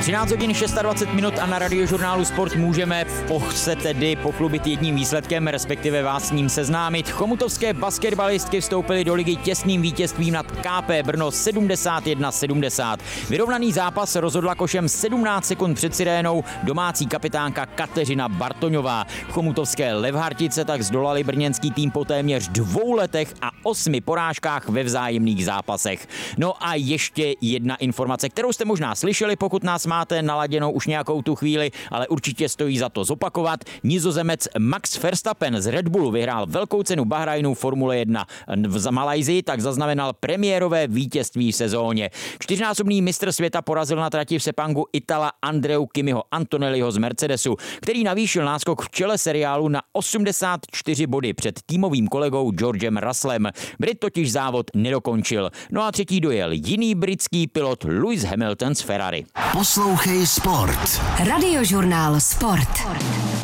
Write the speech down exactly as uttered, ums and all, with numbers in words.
třináct hodin dvacet šest minut a na Radiožurnálu Sport můžeme se tedy pochlubit jedním výsledkem, respektive vás s ním seznámit. Chomutovské basketbalistky vstoupily do ligy těsným vítězstvím nad K P Brno sedmdesát jedna sedmdesát. Vyrovnaný zápas rozhodla košem sedmnáct sekund před sirénou domácí kapitánka Kateřina Bartoňová. Chomutovské Levhartice tak zdolali brněnský tým po téměř dvou letech a osmi porážkách ve vzájemných zápasech. No a ještě jedna informace, kterou jste možná slyšeli, pokud nás máte naladěnou už nějakou tu chvíli, ale určitě stojí za to zopakovat. Nizozemec Max Verstappen z Red Bullu vyhrál velkou cenu Bahrajnu Formule jedna v Malajsii, tak zaznamenal premiérové vítězství v sezóně. Čtyřnásobný mistr světa porazil na trati v Sepangu Itala Andreu Kimiho Antonelliho z Mercedesu, který navýšil náskok v čele seriálu na osmdesát čtyři body před týmovým kolegou Georgem Russellem. Brit totiž závod nedokončil. No a třetí dojel jiný britský pilot Lewis Hamilton z Ferrari. Poslouchej Sport. Radiožurnál Sport.